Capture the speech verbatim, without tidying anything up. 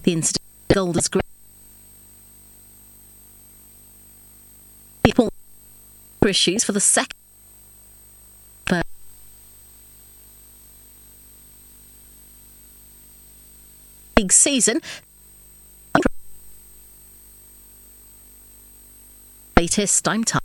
The incident at Golders Green issues for the second league season. Latest time time.